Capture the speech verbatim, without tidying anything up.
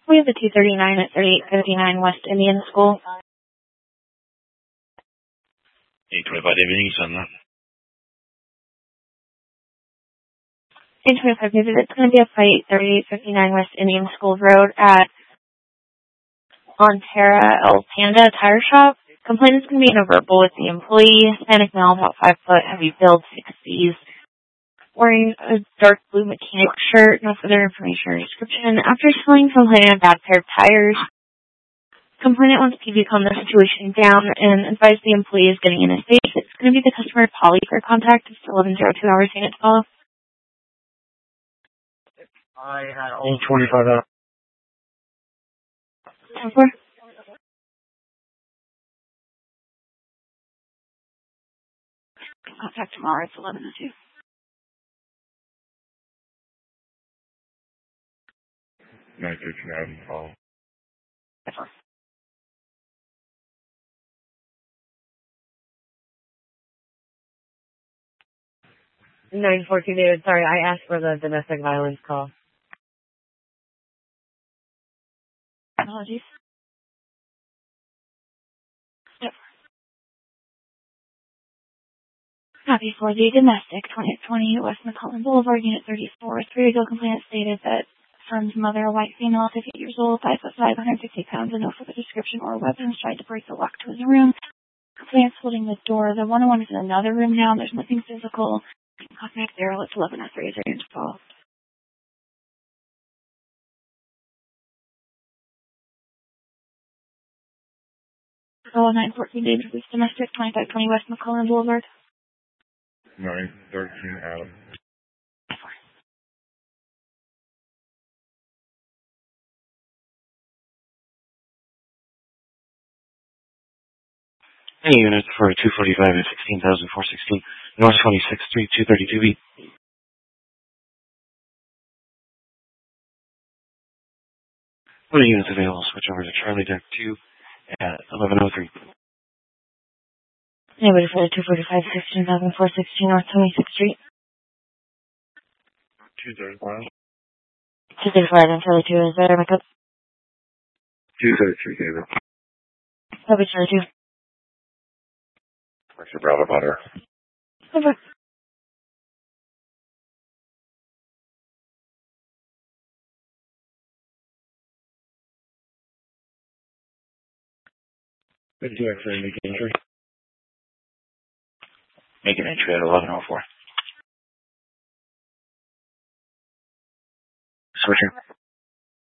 We have the two thirty-nine at thirty-eight fifty-nine West Indian School. eight twenty-five David on that. eight twenty-five David, it's going to be up by thirty-eight fifty-nine West Indian School Road at Montera El Panda Tire Shop. Complaint is going to be no verbal with the employee. Hispanic male, about five foot, heavy build, sixties. Wearing a dark blue mechanic shirt, no further information or description. After selling complaining a bad pair of tires, complainant wants P V calm the situation down and advise the employee is getting in a state. It's going to be the customer Polly for contact. It's eleven oh two hours saying it's follow. I had all twenty-five out. ten four. Contact tomorrow. It's eleven oh two. nine thirteen Adam Paul. nine fourteen David, sorry, I asked for the domestic violence call. Apologies. Yep. Copy for the domestic, twenty twenty West McCollum Boulevard, Unit thirty-four. Three ago complainant stated that son's mother, a white female, fifty years old, five foot five, one hundred fifty pounds, and no further description or weapons, tried to break the lock to his room. Complainant's holding the door. The one oh one is in another room now, and there's nothing physical. Contact Daryl. It's eleven oh three. Is there involved? Oh, nine fourteen David Police Domestic, twenty-five twenty West McCollum Boulevard. nine thirteen Adam. Any units for two forty-five and sixteen thousand four hundred sixteen North twenty-sixth Street, two thirty-two B. What are units available? Switch over to Charlie Deck two at eleven oh three. Anybody for the two forty-five, sixteen thousand four hundred sixteen North twenty-sixth Street? two thirty-five. two thirty-five and Charlie two. Is there backup? two thirty-three David. Copy Charlie two. What's your brother butter? Over. Did you actually make entry? Make an entry at eleven oh four. Switcher.